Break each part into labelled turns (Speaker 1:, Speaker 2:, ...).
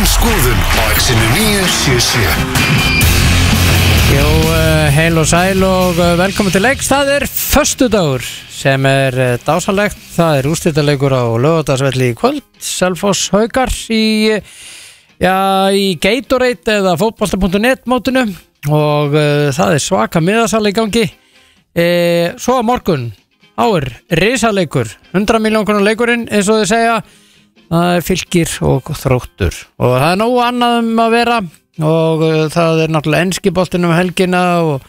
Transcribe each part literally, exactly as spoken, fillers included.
Speaker 1: skoðun á X-inu níu sjö sjö.
Speaker 2: Jó, uh, heil og sæl og uh, velkomin til leiks. Það er föstudagur sem er uh, dásanlegt. Það er úrslitaleikur á Laugardalsvelli í kvöld. Selfoss Haukar í, já, í Gatorade eða fótbolta punktur net mótinu og uh, það er svaka miðasal í gangi. uh, Svo á morgun áur risaleikur, hundrað milljón króna leikurinn eins og þau segja. Það er Fylkir og Þróttur og það er nógu annað um að vera og uh, það er náttúrulega enski boltinn um helgina og,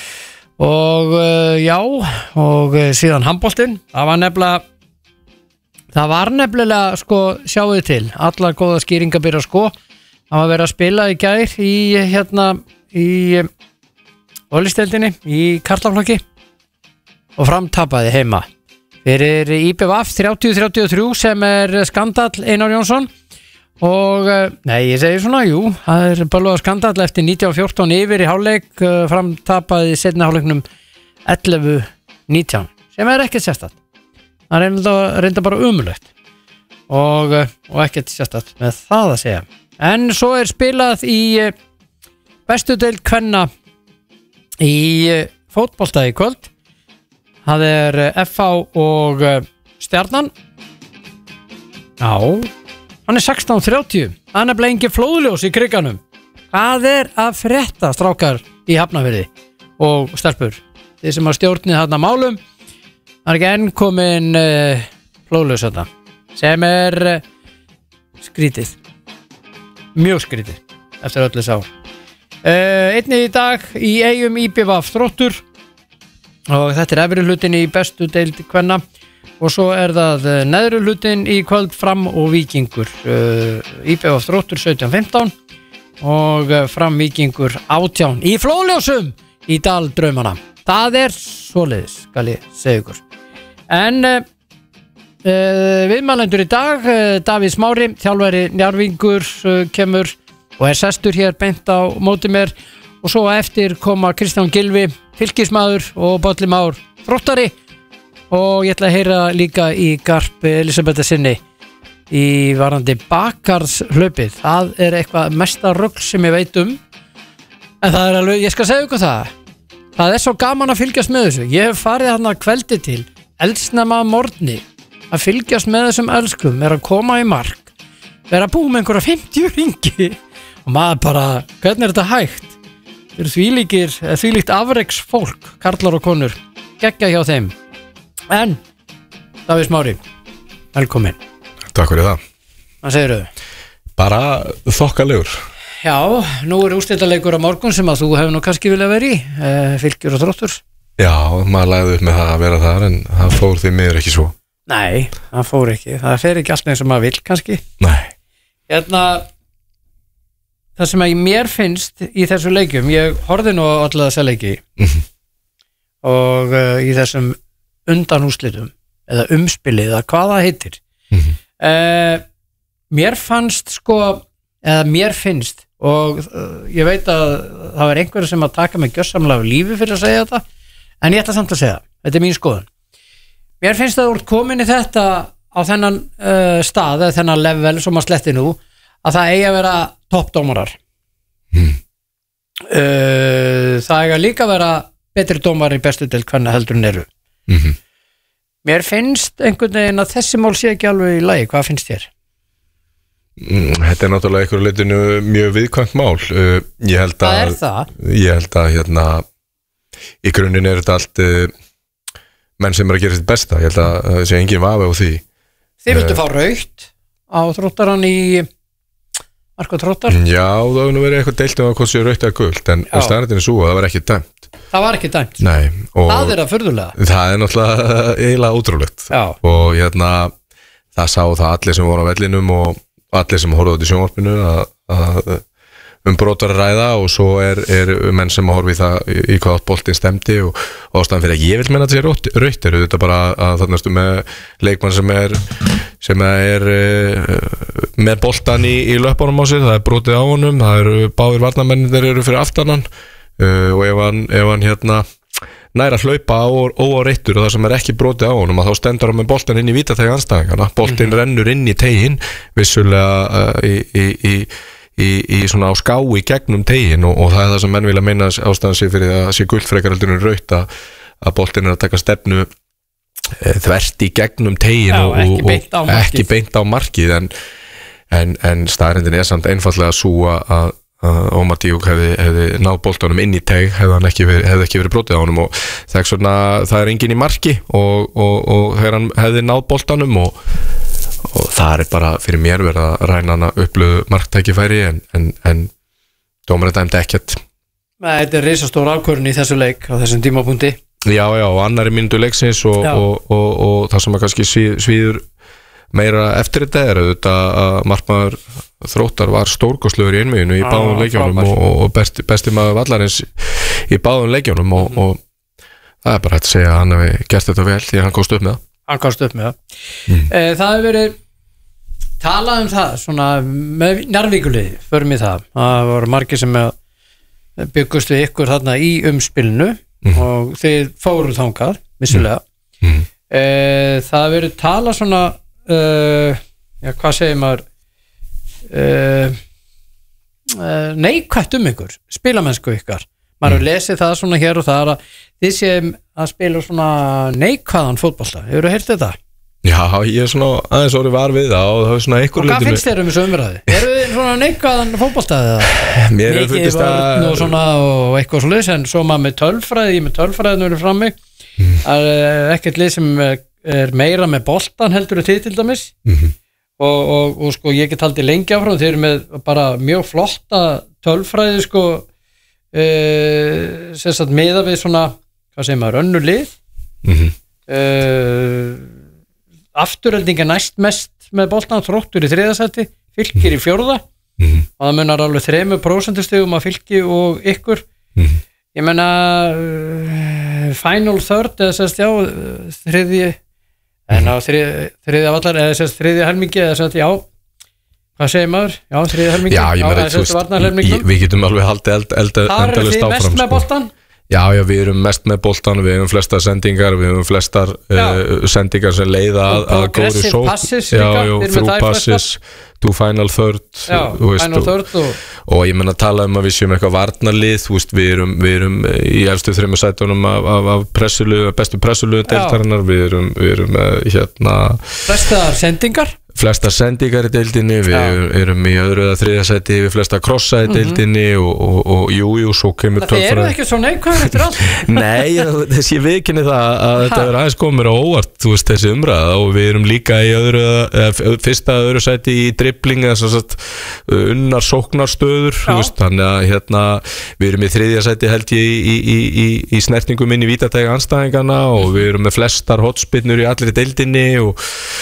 Speaker 2: og uh, já og uh, síðan handboltinn. Það var nefnilega það var nefnilega sko, sjáuð til allar góða skýringar byrja sko. Það var verið að spila í gær í hérna í Ólisteildinni í karlaflokki og framtapaði heima fyrir í B V F þrjátíu þrjátíu og þrjú sem er skandall Einar Jónsson og, nei, ég segi svona, jú það er bara skandall eftir nítján fjórtán yfir í hálfleik, framtapaði seinna hálfleiknum ellefu nítján sem er ekkert sérstætt. Það er reynda, reynda bara umulegt og, og ekkert sérstætt með það að segja. En svo er spilað í bestu deild kvenna í fótbolta í kvöld. Það er F H og Stjarnan. Já, hann er sextán þrjátíu. Það er nefnilega engin flóðljós í kriganum. Hvað er að frétta, strákar í Hafnarfirði og stelpur? Þið sem að stjórnið þarna málum. Það er ekki enn komin uh, flóðljós þarna. Sem er uh, skrítið. Mjög skrítið eftir öllu sá. Uh, einnig í dag í Eyjum í B V F Þróttur. Og þetta er efri hlutin í bestu deild kvenna og svo er það neðri hlutin í kvöld Fram og Víkingur. uh, í B V F Þróttur sautján fimmtán og Fram Víkingur átján í flóðljósum í Dal Draumana. Það er svoleiðis, skal ég segja ykkur. En uh, uh, viðmælendur í dag, uh, Davíð Smári þjálfari Njarðvíkur uh, kemur og er sestur hér beint á móti mér og svo eftir koma Kristján Gylfi Fylkismaður og Bolli Már Þróttari og ég ætla að heyra líka í Garp Elisabetta sinni í varandi bakarslaupið. Það er eitthvað mesta rugl sem ég veit um en það er alveg, ég skal segja ykkur það það er svo gaman að fylgjast með þessu. Ég hef farið hann að kveldi til eldsnemma að morgni að fylgjast með þessum elskum, er að koma í mark, vera að búa með einhverja fimmtíu ringi og maður bara, hvernig er þetta hægt? Þeir eru þvílíkir, þvílíkt afreks fólk, karlar og konur, geggja hjá þeim. En, Davíð Smári, velkomin.
Speaker 3: Takk fyrir það.
Speaker 2: Hvað segirðu?
Speaker 3: Bara þokkalegur.
Speaker 2: Já, nú er úrslitaleikur á morgun sem að þú hefur nú kannski viljað vera í, eh, Fylkir og Þróttur.
Speaker 3: Já, maður lagði upp með það að vera þar en það fór því miður ekki svo.
Speaker 2: Nei, það fór ekki. Það fer ekki allt eins og maður vill kannski.
Speaker 3: Nei.
Speaker 2: Hérna, það sem að mér finnst í þessu leikjum, ég horfði nú á alla þessa leiki
Speaker 3: Mm-hmm.
Speaker 2: og uh, í þessum undanúrslitum eða umspilið eða hvað það heitir.
Speaker 3: Mm-hmm.
Speaker 2: uh, mér fannst sko eða mér finnst og uh, ég veit að það var einhverju sem að taka mig gjörsamlega af lífi fyrir að segja þetta en ég ætla samt að segja, þetta er mín skoðun. Mér finnst að þú ert komin í þetta á þennan uh, stað eða þennan level sem að sletti nú að það eigi að vera toppdómarar.
Speaker 3: Mm.
Speaker 2: uh, það eigi að líka vera betri dómar í bestu deild kvenna heldur en eru.
Speaker 3: Mm-hmm.
Speaker 2: Mér finnst einhvern veginn að þessi mál sé ekki alveg í lagi. Hvað finnst þér?
Speaker 3: Mm, þetta er náttúrulega einhverju leitinu mjög viðkvæmt mál. uh, ég held að
Speaker 2: Hvað er það?
Speaker 3: ég held að hérna í grunninn er þetta allt uh, menn sem er að gera sitt besta. Ég held að það sé engin vafi á því.
Speaker 2: Þið viltu
Speaker 3: uh,
Speaker 2: fá rautt á Þróttarann í Marko Þróttar?
Speaker 3: Já, það hefur nú verið eitthvað deilt um að hvað sé rautt eða gult en
Speaker 2: Já.
Speaker 3: staðreyndin er svo að það var ekki dæmt.
Speaker 2: Það var ekki dæmt.
Speaker 3: Nei, og
Speaker 2: Það er að furðulega.
Speaker 3: það er náttúrulega eiginlega ótrúlegt.
Speaker 2: Já.
Speaker 3: Og hérna það sá það allir sem voru á vellinum og allir sem horfðu út í sjónvarpinu að, að um brot var að ræða og svo er, er menn sem að horfa í það í, í hvað boltinn stemdi og ástæðan fyrir að ég vil menna að þetta sé rautt er þetta bara að þarna stu með leikmann sem er sem er með boltan í, í löpunum á sér, það er brotið á honum, það eru báðir varnarmennir eru fyrir aftanan uh, og ef hann, ef hann hérna nær að hlaupa óáreittur og það sem er ekki brotið á honum að þá stendur hann með boltan inn í vítateig andstæðingarna, boltin mm-hmm. rennur inn í tegin vissulega uh, í, í, í, í, í svona á ská í gegnum tegin og, og það er það sem menn vilja meina ástæðan sér fyrir að sé gullfrekar heldur en raut að, að boltin er að taka stefnu e, þvert í gegnum tegin og,
Speaker 2: ekki,
Speaker 3: og,
Speaker 2: beint
Speaker 3: og ekki beint á markið en, en, en staðrindin er samt einfallega svo að Ómar Díuk hefði, hefði náð boltanum inn í teig hefði hann ekki verið, hefði ekki verið brotið á honum og þess vegna það er enginn í marki og, og, og þegar hann hefði náð boltanum og, og það er bara fyrir mér verið að ræna hann að upplöðu marktækifæri en, en, en dómarinn dæmdi ekkert.
Speaker 2: Nei, þetta er risastór ákvörðun í þessu leik á þessum tímapunkti.
Speaker 3: Já, já, og annari mínútu leiksins og, og, og, og það sem að kannski svíður meira eftir þetta er auðvitað að markmaður Þróttar var stórkostlegur í einvíginu í báðum leikjónum og, og besti, besti maður vallarins í báðum leikjónum og, og það er bara hægt að segja að hann hefði gert þetta vel því að hann komst upp með það.
Speaker 2: Hann komst upp með það. Mm. E, það hefur verið talað um það svona með Njarðvíkurliði, förum í það. Það voru margir sem byggust við ykkur þarna í umspilinu mm. og þið fóruð þangað, vissulega. Mm. E, það hefur verið talað svona Uh, já, hvað segir maður uh, uh, neikvætt um ykkur spilamennsku ykkar maður mm. lesið það svona hér og það að þið séum að spila svona neikvæðan fótbolta, hefur þú heyrt þetta?
Speaker 3: Já, ég er svona aðeins orðið var við það og það er svona einhver
Speaker 2: og hvað finnst þér um þessu umræði? Eru þið svona neikvæðan fótbolta eða?
Speaker 3: Mér er fundist að
Speaker 2: og svona og eitthvað svo leys en svo maður með tölfræði, ég með tölfræðinu eru frammi mm. að ekkert lið sem er meira með boltan heldur þið til dæmis mm-hmm. og, og, og sko ég get haldið lengi áfram þeir eru með bara mjög flotta tölfræði sko e, sem sagt meða við svona hvað segir maður, önnur lið mm-hmm. e, afturheldinga næst mest með boltan Þróttur í þriðja sæti, Fylkir í fjórða mm-hmm. og það munar alveg þremur prósentustigum að Fylki og ykkur mm-hmm. ég menna uh, final third eða sérst já þriðji en á þrið, þriðja vallar eða sérst þriðja helmingi eða sérst já hvað segir maður? Já, þriðja helmingi
Speaker 3: já, ég meina, þú veist, við getum alveg haldið eld, eld, eld,
Speaker 2: þar eru þið mest með boltan?
Speaker 3: Já, já, við erum mest með boltan við erum flestar sendingar, við erum flestar uh, sendingar sem leiða að, að góðri sót
Speaker 2: passes
Speaker 3: já, já, þrjú passes to final third
Speaker 2: já,
Speaker 3: veist,
Speaker 2: final third og,
Speaker 3: og, og ég menna að tala um að við séum eitthvað varnarlið við erum, við erum í efstu þremur sætunum af, af, af pressulu, bestu pressulu deildarinnar, við erum, við erum hérna
Speaker 2: flestar sendingar
Speaker 3: flesta sendingar í deildinni við ja. erum í öðru eða þriðja sæti við flesta krossa í deildinni mm-hmm. og, og, og jú, jú, svo kemur
Speaker 2: það eru ekki svo neikvæður eftir allt
Speaker 3: nei, þessi vikinni það að ha. Þetta er aðeins komur á óvart þú veist þessi umræða og við erum líka í öðru eða fyrsta öðru sæti í dribbling eða svona unnar sóknarstöður veist, þannig að hérna við erum í þriðja sæti held ég í, í, í, í snertingum inn í vítateiga andstæðingarna og við erum með flestar hotspinnur í allir deildinni og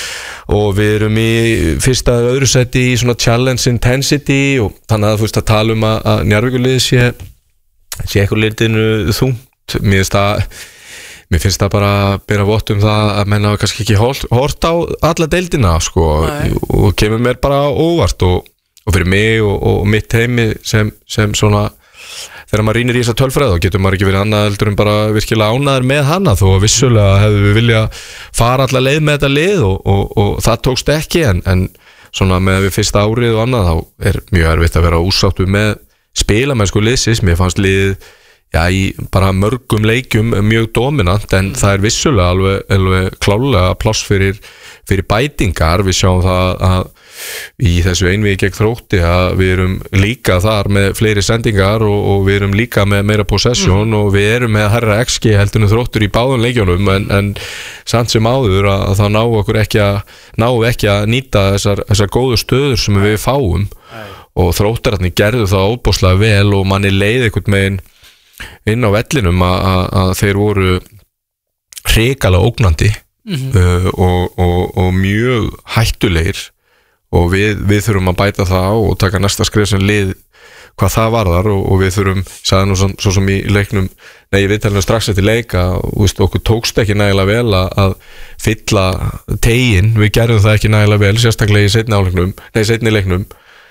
Speaker 3: og við erum í fyrsta öðru seti í svona challenge intensity og þannig að þú veist að tala um að, að Njarðvíkurliðið sé sé eitthvað litinu þungt mér finnst það mér finnst það bara að bera vott um það að menna kannski ekki hort á alla deildina sko Nei. og kemur mér bara óvart og, og fyrir mig og, og mitt heimi sem, sem svona þegar maður rýnir í þessa tölfræð þá getur maður ekki verið annað heldur en bara virkilega ánæður með hana þó að vissulega hefðu við vilja fara alla leið með þetta lið og, og, og það tókst ekki en, en svona með við fyrsta árið og annað þá er mjög erfitt að vera úsáttu með spilamennsku liðsins, mér fannst lið já, í bara mörgum leikjum mjög dominant en það er vissulega alveg, alveg klálega pláss fyrir, fyrir bætingar, við sjáum það að í þessu einvígi gegn Þrótti að við erum líka þar með fleiri sendingar og, og við erum líka með meira possession mm. og við erum með herra X G heldur en Þróttur í báðum leikjunum en, en samt sem áður að, að það ná okkur ekki að ná ekki að nýta þessar, þessar góðu stöður sem við fáum Æ. og Þróttararnir gerðu það óbúslega vel og manni leið einhvern megin inn á vellinum að, að, að þeir voru hrikalega ógnandi mm-hmm. uh, og, og, og mjög hættulegir og við, við þurfum að bæta það á og taka næsta skrif sem lið hvað það varðar og, og við þurfum sagði nú svo, svo sem í leiknum nei, við talum strax eftir leika og veist, okkur tókst ekki nægilega vel að, að fylla tegin, við gerðum það ekki nægilega vel sérstaklega í seinni áleiknum nei, seinni leiknum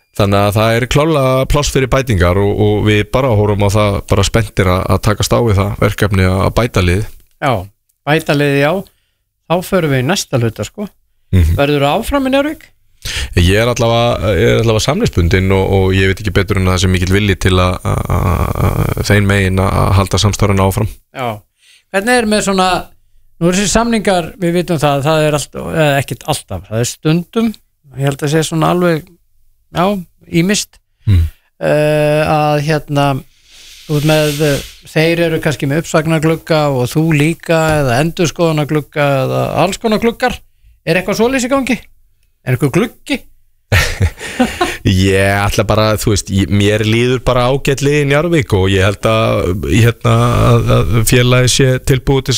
Speaker 3: þannig að það er klálega pláss fyrir bætingar og, og við bara horfum á það bara spenntir að, að takast á við það verkefni að bæta lið.
Speaker 2: Já, bæta lið, já. Þá förum við í næsta hluta, sko. Mm-hmm. Verður þú áfram í Njarðvík?
Speaker 3: Ég er allavega, ég er allavega samningsbundinn og, og ég veit ekki betur en að það sé mikill vilji til að, að þeim megin að halda samstarfinu áfram. Já.
Speaker 2: Hvernig er með svona, nú er þessi samningar, við vitum það, það er allt, eða ekkert alltaf, það er stundum, ég held að sé svona alveg, já, ímist, mm. uh, að hérna, þú veit með, þeir eru kannski með uppsagnaglugga og þú líka, eða endurskoðanaglugga, eða alls konar gluggar, er eitthvað svoleiðis í gangi? Er eitthvað gluggi?
Speaker 3: Ég ætla bara, þú veist, ég, mér líður bara ágætli í Njarðvík og ég held að, hérna, að, að félagi sé tilbúið til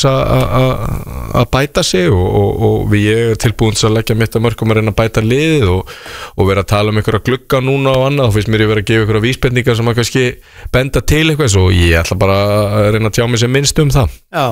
Speaker 3: að bæta sig og, og, og ég er tilbúið til að leggja mitt að mörgum að reyna að bæta liðið og, og vera að tala um einhverja glugga núna og annað, þá finnst mér ég vera að gefa einhverja vísbendingar sem að kannski benda til eitthvað og ég ætla bara að reyna að tjá mig sem minnst um það.
Speaker 2: Já,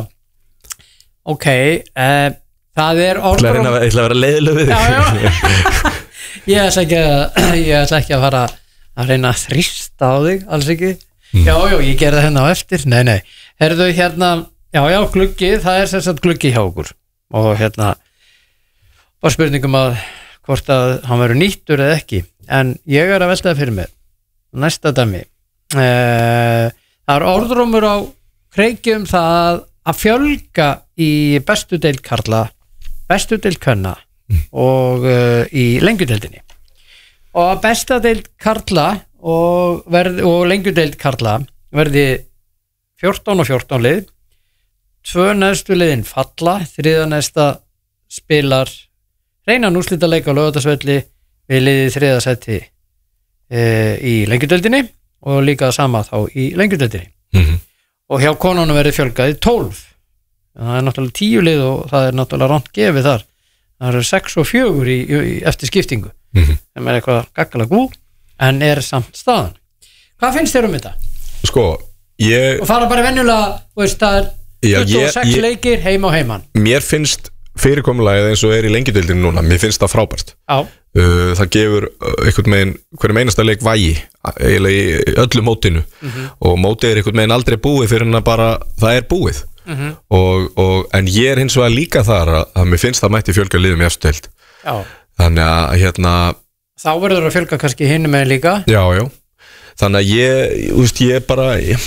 Speaker 2: ok, uh, það er orður...
Speaker 3: Ég ætla að vera leiðileg við þig.
Speaker 2: Já, já. Ég ætla ekki að, ég ætla ekki að fara að reyna að þrýsta á þig, alls ekki. Mm. Já, já, ég gerði það hérna á eftir. Nei, nei. Herðu hérna, já, já, gluggi, það er sérstaklega gluggi hjá okkur. Og hérna, var spurningum að hvort að hann verður nýttur eða ekki. En ég er að velta það fyrir mig. Næsta dæmi. Eh, það er orðrómur á kreiki um það að fjölga í bestu deild karla, bestu deild kvenna. Mm. og uh, í lengjudeildinni og að besta deild karla og, verð, og lengjudeild karla verði fjórtán og fjórtán lið, tvö næstu liðin falla, þriða næsta spilar reynan úrslitaleik á Laugardalsvelli við liðið þriða sæti uh, í lengjudeildinni og líka sama þá í lengjudeildinni. Mm-hmm. Og hjá konunum verði fjölgaði tólf, það er náttúrulega tíu lið og það er náttúrulega rámt gefið þar. Það eru sex og fjögur í, í, eftir skiptingu mm-hmm. sem er eitthvað gaggalega gú en er samt staðan. Hvað finnst þér um þetta?
Speaker 3: Sko, ég...
Speaker 2: Og fara bara venjulega, veist, það er
Speaker 3: Já,
Speaker 2: tuttugu og sex
Speaker 3: ég, ég,
Speaker 2: leikir heim á heiman.
Speaker 3: Mér finnst fyrirkomulagið eins og er í lengjudeildinni núna, mér finnst það frábært.
Speaker 2: Já.
Speaker 3: Uh, það gefur einhvern veginn hverjum einasta leik vægi eiginlega í öllu mótinu mm-hmm. og mótið er einhvern veginn aldrei búið fyrir en að bara það er búið. Mm-hmm. Og, og, en ég er hins vegar líka þar að, að mér finnst það mætti fjölga liðum í efstu deild. Þannig að hérna
Speaker 2: þá verður að fjölga kannski hinum með líka.
Speaker 3: Já, já. Þannig að ég, þú veist, ég bara ég,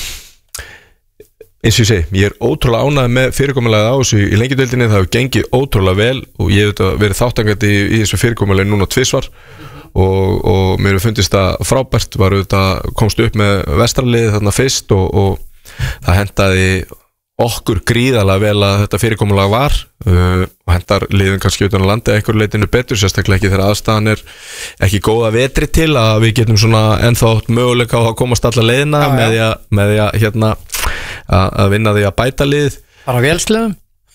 Speaker 3: eins og ég segi, ég er ótrúlega ánægð með fyrirkomulagið á þessu í lengjudeildinni, það hefur gengið ótrúlega vel og ég hef verið þáttangandi í, í þessu fyrirkomulagið núna tvisvar mm-hmm. og, og mér hefur fundist það frábært, var auðvitað komst upp með vestraliðið þarna fyrst og, og það hendaði okkur gríðalega vel að þetta fyrirkomulag var uh, og hendar liðin kannski utan að landa einhver leitinu betur, sérstaklega ekki þegar aðstæðan er ekki góða vetri til að við getum svona ennþá möguleika á að komast alla leiðina já, með því að, með því að, hérna, að, að vinna því að bæta lið.
Speaker 2: Bara vélsliðum?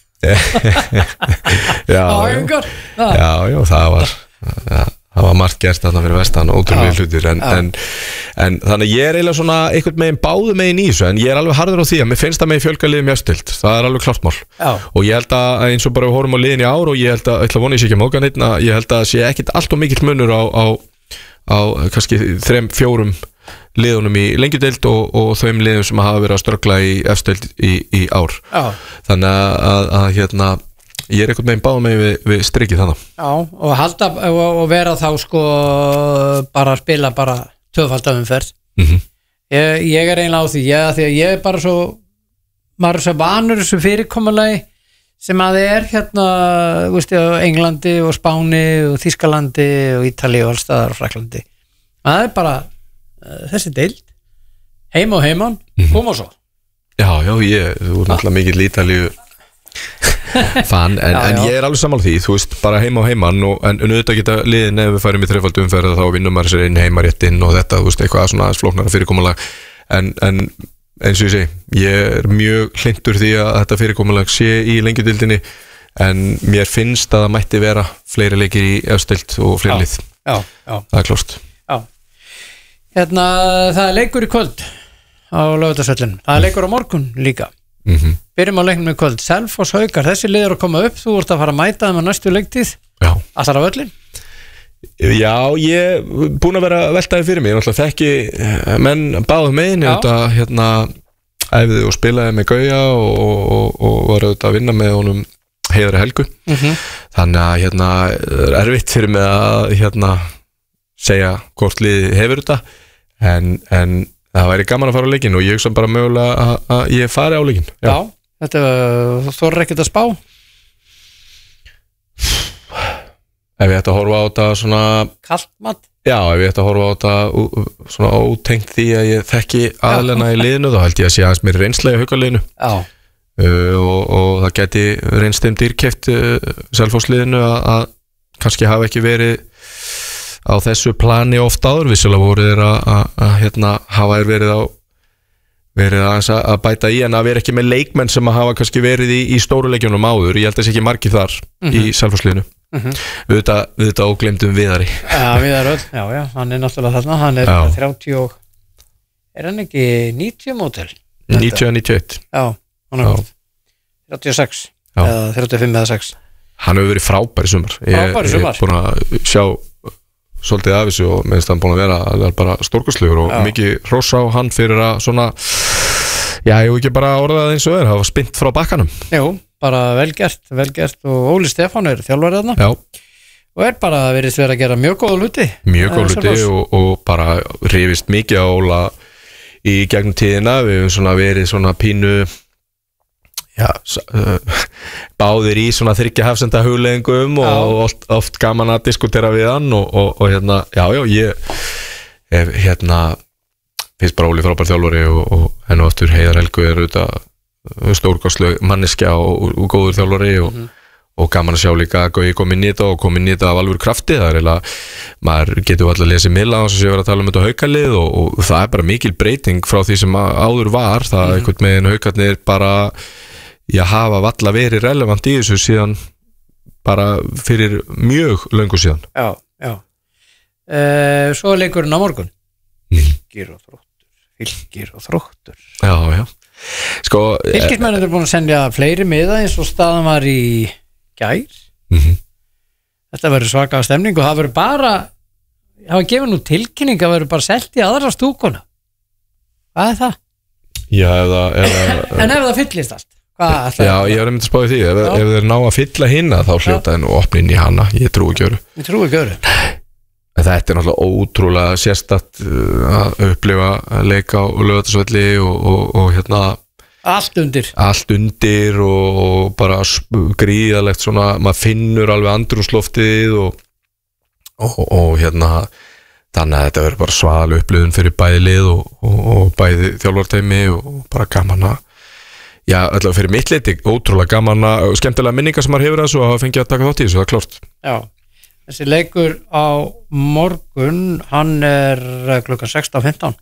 Speaker 3: já, já, já, já, það var ja, það var margt gert þarna fyrir vestan ótrúlega hlutir en, en, en þannig ég er eiginlega svona einhvern megin báðu megin í þessu en ég er alveg harður á því að mér finnst það megin fjölga liðum mjögstilt, það er alveg klart mál já. Og ég held að eins og bara við horfum á liðin í ár og ég held að, ætla að vona ég sé ekki móka neitt ég held að sé ekkit allt og mikill munur á, á, á kannski þrem, fjórum liðunum í lengjudeild og, og þeim liðum sem hafa verið að ströggla í efstild í, í ár já. Þannig að, að, að hérna ég er einhvern veginn báð með við, við strikið þannig.
Speaker 2: Já, og halda og, og vera þá sko bara að spila bara tvöfaldumferð. Mm-hmm. Ég, ég er eiginlega á því, ég, því að ég er bara svo maður er svo vanur þessu fyrirkomulagi sem að þið er hérna, veist ég, á Englandi og Spáni og Þýskalandi og Ítali og allstaðar og Fraklandi. Það er bara uh, þessi deild heim og heimann, mm-hmm. koma svo.
Speaker 3: Já, já, ég, þú er náttúrulega mikið Ítalíu Fan, en, já, já. En ég er alveg sammála því, þú veist, bara heima á heimann og, en auðvitað geta liðin ef við færum í þrefaldu umferð þá vinnum maður sér inn heimaréttinn og þetta, þú veist, eitthvað svona flóknara fyrirkomulag en, en eins og ég segi, ég er mjög hlynntur því að þetta fyrirkomulag sé í lengjudildinni en mér finnst að það mætti vera fleiri leikir í efstild og fleiri lið
Speaker 2: já, já.
Speaker 3: Það er klóst
Speaker 2: Já, hérna, það er leikur í kvöld á Laugardalsvellinum, það er leikur á morgun líka Mm-hmm. Byrjum á leiknum í kvöld, Selfoss Haukar þessi liður að koma upp, þú ert að fara að mæta þeim á næstu leiktíð allar á völlin
Speaker 3: Já, ég búin að vera veltaði fyrir mig, ég náttúrulega þekki menn báðum megin, ég þetta hérna æfði og spilaði með Gauja og, og, og var auðvitað að vinna með honum Heiðari Helgu
Speaker 2: mm-hmm.
Speaker 3: þannig að hérna er erfitt fyrir mig að hérna segja hvort lið hefur þetta en, en það væri gaman að fara á leikinn og ég hugsa bara mögulega að, að ég fari á leikinn. Já,
Speaker 2: Já þetta þorir ekkert að spá?
Speaker 3: Ef ég ætti að horfa á þetta svona
Speaker 2: Kalt mat?
Speaker 3: Já, ef ég ætti að horfa á þetta svona ótengt því að ég þekki aðlena í liðinu þá held ég að sé aðeins mér reynslega í Haukaliðinu uh, og, og það geti reynst þeim dýrkeypt uh, Selfossliðinu að, að kannski hafa ekki verið á þessu plani oft áður, vissulega voru þeir að, að, að hérna, hafa þeir verið á verið aðeins að bæta í en að vera ekki með leikmenn sem að hafa kannski verið í, í stóru leikjunum áður, ég held að það sé ekki margir þar mm-hmm. í Selfossliðinu mm-hmm. við þetta, við þetta óglemdum Viðari
Speaker 2: Já, Viðar Öll, já, já, hann er náttúrulega þarna hann er já. þrjátíu og er hann ekki níutíu mótel?
Speaker 3: níutíu og níutíu og eitt
Speaker 2: Já, hann er hvort þrjátíu og sex já. eða þrjátíu og fimm eða sex
Speaker 3: Hann hefur verið frábær í sumar
Speaker 2: Frábær í sumar
Speaker 3: Ég er búin að sjá svolítið af þessu og meðist hann búin að vera bara stórkostlegur og já. mikið hróss á hann fyrir að svona já, ég hef ekki bara orðað eins og er það var spint frá bakkanum
Speaker 2: Jú, bara velgert, velgert og Óli Stefán er þjálfarið þarna
Speaker 3: já.
Speaker 2: og er bara verið að gera mjög góða hluti
Speaker 3: mjög góða hluti og, og bara rifist mikið á Óla í gegnum tíðina við hefum svona verið svona pínu já, uh, báðir í svona þriggja hafsenda hugleggingum og oft, oft gaman að diskutera við hann og, og, og hérna, já, já, ég hef, hérna finnst bara Óli frábær þjálfari og, og henn og aftur Heiðar Helgu er auðvitað stórkostleg manneskja og, og góður þjálfari og, mm-hmm. og gaman að sjá líka að Gauji kom inn í þetta og kom inn í þetta af alvöru krafti það er eiginlega, maður getur alltaf að lesa í miðla og sem ég var að tala um þetta Haukalið og, og það er bara mikil breyting frá því sem áður var það mm-hmm. einhvern veginn Haukarnir bara ég hafa valla verið relevant í þessu síðan bara fyrir mjög löngu síðan
Speaker 2: Já, já uh, Svo er leikurinn á morgun Fylkir og Þróttur Fylkir og Þróttur
Speaker 3: Já, já sko,
Speaker 2: Fylkismenn er búin að sendja fleiri miða eins og staðan var í gær
Speaker 3: mm-hmm.
Speaker 2: Þetta verður svaka stemning og það verður bara það var gefið nú tilkynning að verður bara selt í aðra stúkuna Hvað er það?
Speaker 3: Já, ef það ef það,
Speaker 2: En ef það fyllist allt Hvað,
Speaker 3: Já, ég var einmitt að spáði því ef, ef þeir ná að fylla hinna þá hljóta henn og opna inn í hana ég trúi ekki öru
Speaker 2: Ég trúi ekki öru
Speaker 3: Þetta er náttúrulega ótrúlega sérstakt að upplifa að leika á Laugardalsvelli og, og, og hérna
Speaker 2: Allt undir
Speaker 3: Allt undir og, og bara gríðalegt svona, maður finnur alveg andrúmsloftið og, og, og hérna þannig að þetta verður bara sval upplifun fyrir bæði lið og, og, og bæði þjálfarteymi og bara gaman að Já, allavega fyrir mitt leiti, ótrúlega gaman að skemmtilega minningar sem maður hefur þessu og hafa fengið að taka þátt í þessu, það er klárt
Speaker 2: Já, þessi leikur á morgun, hann er klukkan sextán fimmtán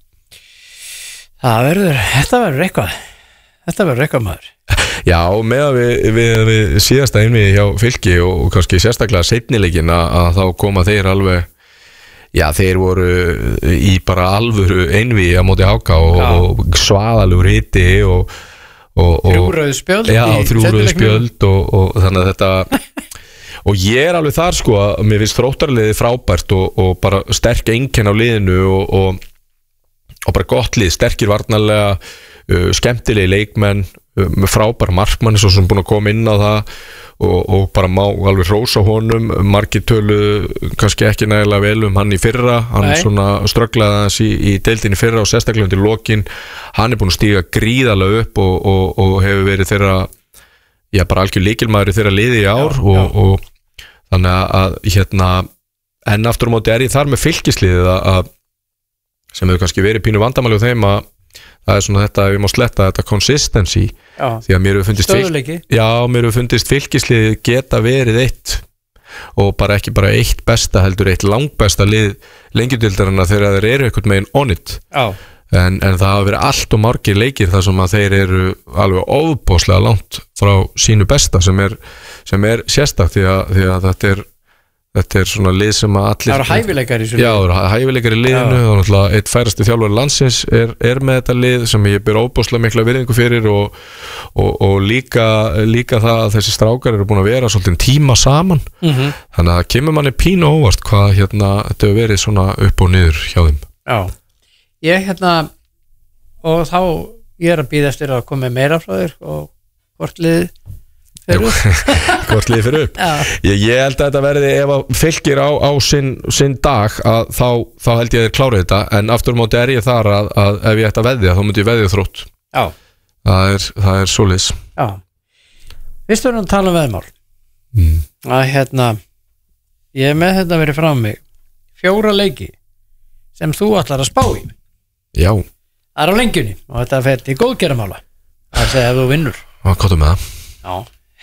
Speaker 2: Það verður, þetta verður eitthvað Þetta verður eitthvað maður
Speaker 3: Já, með að við, við, við síðasta einvið hjá Fylki og kannski sérstaklega seinnileikin að, að þá koma þeir alveg Já, þeir voru í bara alvöru einvið á móti Háka og, og svaðalegur hiti og
Speaker 2: þrjúröðu spjöld
Speaker 3: já, þrjúröðu spjöld og, og þannig að þetta og ég er alveg þar sko að mér finnst Þróttarliðið frábært og, og bara sterk einkenn á liðinu og, og, og bara gott lið, sterkir varnarlega uh, skemmtilegi leikmenn uh, með frábær markmann svo sem búin að koma inn á það og, og bara má alveg hrósa honum margir tölu kannski ekki nægilega vel um hann í fyrra hann Nei. svona strögglaði hans í, í deildinni fyrra og sérstaklega undir lokin hann er búin að stíga gríðarlega upp og, og, og hefur verið þeirra já bara algjör lykilmaður í þeirra liði í ár já, og, já. og þannig að hérna en aftur á móti er ég þar með Fylkisliðið að sem hefur kannski verið pínu vandamáli á þeim að það er svona þetta, við má sletta þetta consistency
Speaker 2: já.
Speaker 3: því að mér hefur fundist
Speaker 2: Stöðuleiki
Speaker 3: Já, mér hefur fundist Fylkislið geta verið eitt og bara ekki bara eitt besta heldur eitt langbesta lið lengjudildarana þegar þeir eru einhvern meginn on it en, en það hafa verið allt og margir leikir þar sem að þeir eru alveg ofbóðslega langt frá sínu besta sem er, sem er sérstakt því að, því að þetta er Þetta er svona lið sem að allir
Speaker 2: Það eru hæfileikar í þessu
Speaker 3: Já, það eru hæfileikar í liðinu og náttúrulega eitt færasti þjálfari landsins er, er með þetta lið sem ég ber óbúslega mikla virðingu fyrir og, og, og líka, líka það að þessi strákar eru búin að vera svolítið tíma saman
Speaker 2: mm-hmm.
Speaker 3: þannig að það kemur manni pínu óvart hvað hérna, þetta hefur verið svona upp og niður hjá þeim
Speaker 2: Já, ég hérna og þá ég er að býða eftir að koma meira frá þér og hvort lið
Speaker 3: hvort liði fyrir upp ég, ég held að þetta verði ef að fylgir á, á sinn, sinn dag að þá, þá held ég að þeir klára þetta en aftur á móti er ég þar að, að ef ég ætti að veðja þá myndi ég veðja Þrótt
Speaker 2: Já.
Speaker 3: það er, það er svoleiðis
Speaker 2: Já, við stöðum að tala um veðmál
Speaker 3: mm.
Speaker 2: að hérna ég er með þetta verið frá mig fjóra leiki sem þú ætlar að spá í
Speaker 3: Já
Speaker 2: Það er á lengjunni og þetta fer til góðgerðamála það segja ef þú vinnur
Speaker 3: Hvað kottum með það?
Speaker 2: Já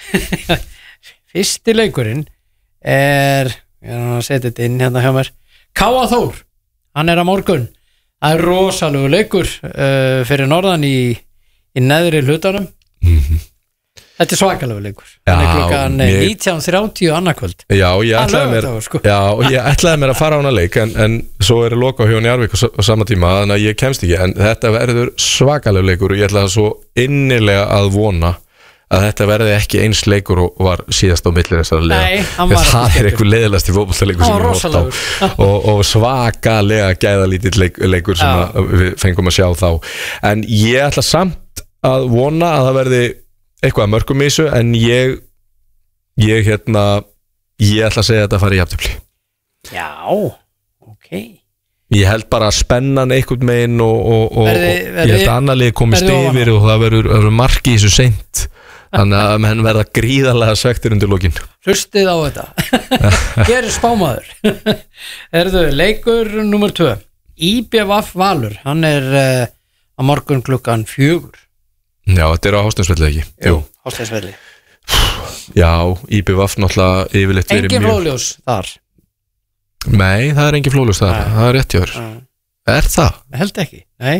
Speaker 2: Fyrsti leikurinn er ég er að setja þetta inn hérna hjá mér Káa Þór, hann er á morgun það er rosalegu leikur uh, fyrir norðan í, í neðri hlutanum
Speaker 3: mm-hmm.
Speaker 2: Þetta er svakalegu leikur
Speaker 3: Já,
Speaker 2: hann er klukkan
Speaker 3: mér...
Speaker 2: nítján þrjátíu annarkvöld
Speaker 3: Já, ég ætlaði mér,
Speaker 2: sko.
Speaker 3: já, ég ætlaði mér að fara á hana leik en, en svo er að loka á hjá Njarðvík á, á sama tíma þannig að ég kemst ekki en þetta verður svakalegu leikur og ég ætlaði svo innilega að vona að þetta verði ekki eins leikur og var síðast á millir þessara
Speaker 2: Nei, hann
Speaker 3: liða
Speaker 2: var
Speaker 3: það
Speaker 2: ekki
Speaker 3: er einhver leiðilegasti fótboltaleikur sem
Speaker 2: Hann
Speaker 3: ég
Speaker 2: var
Speaker 3: hef horft á
Speaker 2: rosalegur.
Speaker 3: og, og svakalega gæðalítill leik, leikur sem
Speaker 2: Já.
Speaker 3: að við fengum að sjá þá en ég ætla samt að vona að það verði eitthvað að mörgum í þessu en ég ég hérna ég ætla að segja að þetta fari í jafntefli
Speaker 2: Já, ok
Speaker 3: Ég held bara að spennan einhvern megin og, og, og,
Speaker 2: Verði-
Speaker 3: og
Speaker 2: verði-
Speaker 3: ég held að annar lið komist
Speaker 2: verði ofan á.
Speaker 3: yfir og það verður, verður marki í þessu seint þannig að menn verða gríðarlega svektir undir lokin
Speaker 2: Hlustið á þetta Hér er spámaður Erðu, leikur nummer tvö I B V Valur Hann er uh, á morgun klukkan fjögur
Speaker 3: Já, þetta er á Hásteinsvelli ekki Jú.
Speaker 2: Hásteinsvelli
Speaker 3: Já, í B V náttúrulega yfirleitt verið
Speaker 2: Engin flóðljós þar
Speaker 3: Nei, það er engin flóðljós þar,
Speaker 2: Nei.
Speaker 3: það er rétt hjá þér
Speaker 2: uh,
Speaker 3: Er það?
Speaker 2: Held ekki, nei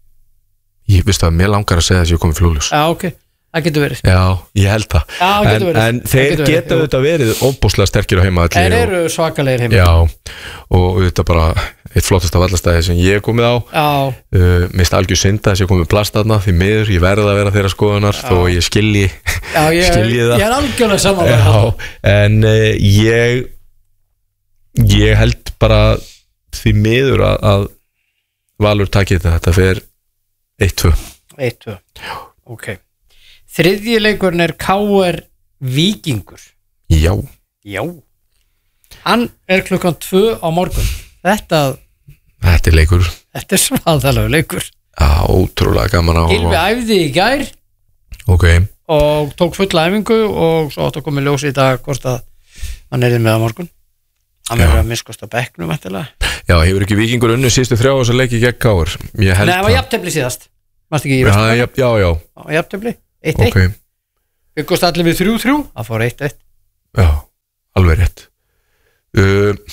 Speaker 3: Ég veist að mér langar að segja þess að ég komið flóðljós
Speaker 2: Já, ok, það getur verið
Speaker 3: Já, ég held það
Speaker 2: Já, það
Speaker 3: En,
Speaker 2: getur verið
Speaker 3: en
Speaker 2: Það
Speaker 3: þeir
Speaker 2: getur verið,
Speaker 3: geta
Speaker 2: jú.
Speaker 3: auðvitað verið óbúslega sterkir á heimavelli
Speaker 2: Þeir
Speaker 3: og-
Speaker 2: eru svakalegir heima
Speaker 3: Já, og auðvitað bara eitt flottasta vallastæði sem ég hef komið á
Speaker 2: Já,
Speaker 3: uh, Mist algjör synda þess að ég komið plast þarna því miður, ég verða að vera þeirra skoðunar þó ég skilji,
Speaker 2: já ég,
Speaker 3: skilji það
Speaker 2: ég er algjörlega saman
Speaker 3: Já, en uh, ég ég held bara því miður að, að Valur takið þetta, þetta fer eitt tvö
Speaker 2: eitt tvö Ok Þriðji leikurinn er K R Víkingur
Speaker 3: Já,
Speaker 2: Já Hann er klukkan tvö á morgun Þetta,
Speaker 3: þetta er leikur
Speaker 2: þetta er svaðalegu leikur
Speaker 3: Já, ótrúlega gaman að
Speaker 2: Gylfi æfði í gær
Speaker 3: Ok,
Speaker 2: og tók fulla æfingu og svo átt að koma í ljós í dag hvort að hann er með á morgun Hann verður að miskosta bekknum eftirlega
Speaker 3: já, hefur ekki Víkingur unnu síðustu þrjá þess að leiki gegn Káur Ég held
Speaker 2: Nei, það var jafntefli síðast Mást ekki í
Speaker 3: Já,
Speaker 2: Vesturbænum?
Speaker 3: já, já, já,
Speaker 2: Það var jafntefli, eitt eitt
Speaker 3: ok
Speaker 2: Byggust allir við þrjú þrjú Það fór eitt eitt
Speaker 3: Já, alveg rétt uh,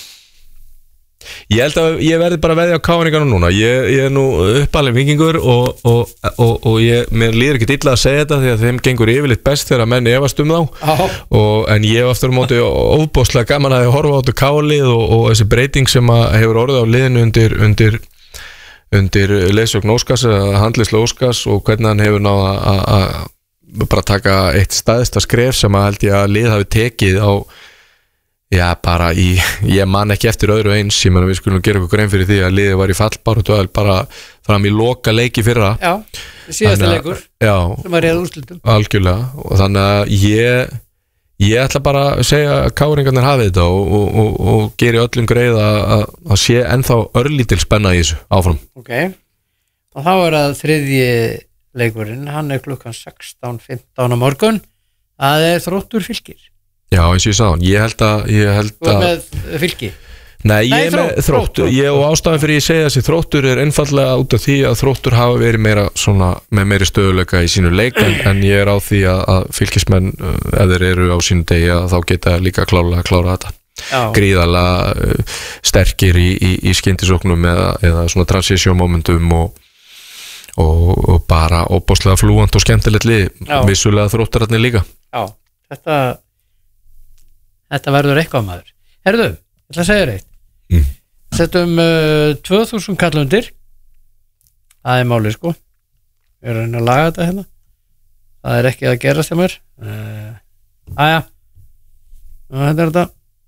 Speaker 3: Ég held að ég verði bara að veðja á káningarna núna Ég, ég er nú uppalinn Víkingur og, og, og, og ég, mér líður ekki illa að segja þetta því að þeim gengur yfirleitt best þegar menn efast um þá
Speaker 2: Já,
Speaker 3: og, en ég hef aftur á móti ofbóðslega gaman að horfa á þetta kálið og, og þessi breyting sem að hefur orðið á liðinu undir, undir, undir leiðsögn Óskars eða handleysla Óskars og hvernig hann hefur náð að- að bara taka eitt staðista skref sem að held ég að lið hafi tekið á já bara í, ég man ekki eftir öðru eins, ég menn að við skulum gera eitthvað grein fyrir því að liðið var í fallbáratu bara fram í loka leiki fyrra
Speaker 2: já, síðasta
Speaker 3: Þannig að-
Speaker 2: leikur
Speaker 3: já,
Speaker 2: sem var réð úrslitum
Speaker 3: algjörlega og þannig að ég ég ætla bara að segja að káringarnir hafi þetta og, og, og, og geri öllum greið að, að, að sé ennþá örlítil spenna í þessu áfram
Speaker 2: Ok, og þá er að þriðji leikurinn, hann er klukkan sextán fimmtán á morgun Það er Þróttur Fylkir
Speaker 3: já eins og ég sagði, ég held að ég held
Speaker 2: Þú er
Speaker 3: að
Speaker 2: með Fylki
Speaker 3: Nei, ég
Speaker 2: Nei,
Speaker 3: er með
Speaker 2: Þrótt,
Speaker 3: þróttur
Speaker 2: Þrótt,
Speaker 3: ég, og ástæðan fyrir ég segja þessi þróttur er einfallega út af því að þróttur hafa verið meira svona, með meiri stöðuleika í sínu leik en, en ég er á því að, að fylkismenn uh, ef þeir eru á sínu degi að þá geta líka klára að klára þetta
Speaker 2: Já,
Speaker 3: gríðarlega uh, sterkir í, í, í skyndisóknum eða, eða svona transition momentum og, og, og bara óbáslega flúant og skemmtilegt lið
Speaker 2: Já.
Speaker 3: vissulega þróttararnir líka
Speaker 2: já, þetta Þetta verður eitthvað maður Herðu, ég ætla að segja reitt
Speaker 3: mm.
Speaker 2: Settum uh, tvö þúsund kall undir Það er málið sko Ég er að reyna að laga þetta hérna Það er ekki að gerast hjá mér uh, Æja Þetta er þetta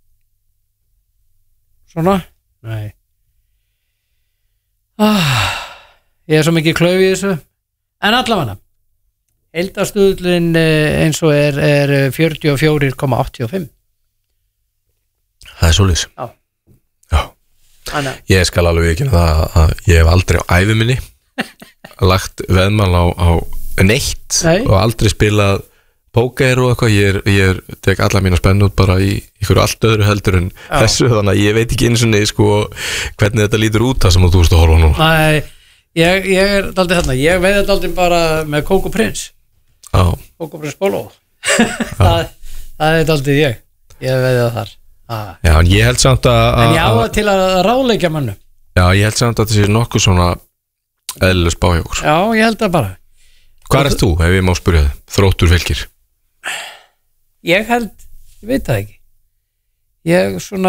Speaker 2: Svona Nei ah, Ég er svo mikið klauf í þessu En allavega Heildarstuðlinn eins og er, er fjörutíu og fjögur komma áttatíu og fimm
Speaker 3: Það er svoleiðis
Speaker 2: Já,
Speaker 3: Já.
Speaker 2: Anna.
Speaker 3: Ég skal alveg ekki það að ég hef aldrei á ævi minni lagt veðmál á, á neitt
Speaker 2: Nei.
Speaker 3: og aldrei spilað póker og eitthvað, ég, er, ég er, tek alla mína spennu út bara í ykkur allt öðru heldur en
Speaker 2: Já.
Speaker 3: þessu, þannig að ég veit ekki eins og neði sko hvernig þetta lítur út það sem þú veist að horfa núna.
Speaker 2: Nei, ég, ég er daldið þarna, ég veiði daldið bara með Kókó Prins
Speaker 3: Já.
Speaker 2: Kókó Prins Póló það, það er daldið ég ég veiði það þar ah.
Speaker 3: Já, en ég held samt að
Speaker 2: En ég á það til að ráðleikja mannu
Speaker 3: Já, ég held samt að þetta sé nokkuð svona eðlileg spá hjá okkur.
Speaker 2: Já, ég held það bara
Speaker 3: Hvað ert þú, ef ég má spyrja þig? Þróttur Fylkir?
Speaker 2: Ég held, ég veit það ekki Ég svona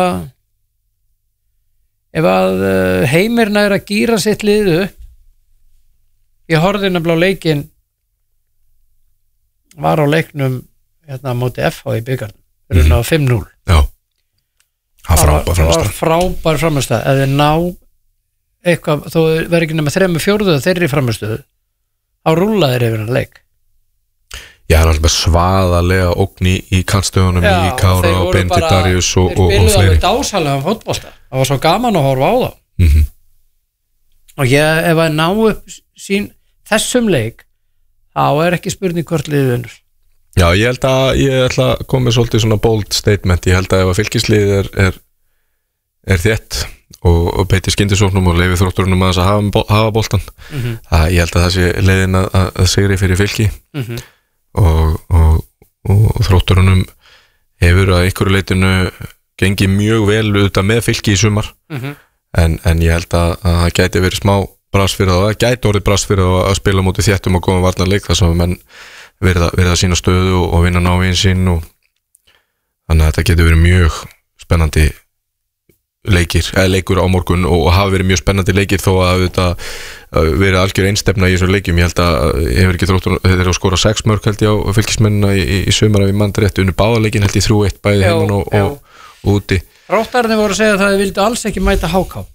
Speaker 2: ef að uh, Heimir nær að gíra sitt liðu ég horfði nefnilega á leikinn var á leiknum hérna á móti F H í byggarnum fyrir mm. fimm núll
Speaker 3: Já, það frábær
Speaker 2: var
Speaker 3: framistæð.
Speaker 2: frábær framistæð ef þið ná eitthvað, þó verður ekki nema þremur fjórðu þeirri framistöðu á rúllaðir yfir hann leik
Speaker 3: Já, það er alltaf svaðalega ógn í, í kannstöðunum í Kára og Benedikt Darius og, og, og
Speaker 2: þeir spiluðu
Speaker 3: fleiri.
Speaker 2: alveg dásalega fótbolta það var svo gaman að horfa á það
Speaker 3: mm -hmm.
Speaker 2: og ég, ef að ná upp sín þessum leik þá er ekki spurning hvort liðið vinnur
Speaker 3: Já, ég held að ég ætla að koma með svolítið svona bold statement, ég held að ef að fylkislið er, er, er þétt og, og beiti skyndisóknum og leifi þrótturunum að þess að hafa, hafa boltan
Speaker 2: mm -hmm.
Speaker 3: að ég held að það sé leiðin að, að sigri fyrir Fylki
Speaker 2: mm -hmm.
Speaker 3: og, og, og þrótturunum hefur að einhverju leitinu gengið mjög vel auðvitað með Fylki í sumar
Speaker 2: mm -hmm.
Speaker 3: en, en ég held að, að það gæti verið smá brass fyrir það, það gæti orðið brass fyrir það að spila mútið þéttum og góðum varnarleik þar sem menn verið að, verið að sína stöðu og, og vinna návinn sín og þannig að þetta getur verið mjög spennandi leikir, eða leikur á morgun og, og hafa verið mjög spennandi leikir þó að þetta verið algjör einstefna í þessum leikjum, ég held að hefur ekki þróttur, þeir eru að skora sex mörg held ég á fylkismennina í, í, í sumar af í mann rétt unnu báðaleikin held ég þrjú eitt bæði heimann og, og, og úti.
Speaker 2: Ráttarnir voru að segja að það vildu alls ekki mæta H K